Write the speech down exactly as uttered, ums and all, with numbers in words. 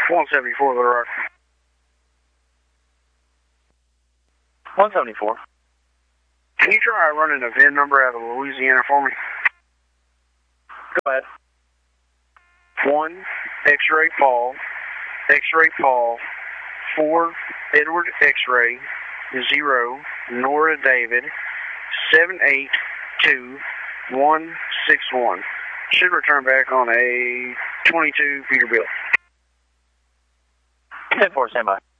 one seventy-four, Little Rock. one seventy-four. Can you try running a V I N number out of Louisiana for me? Go ahead. one, X-ray Paul, X-ray Paul, four, Edward X-ray, zero, Nora David, seven eight two one six one. Should return back on a twenty-two Peterbilt. ten four, stand by.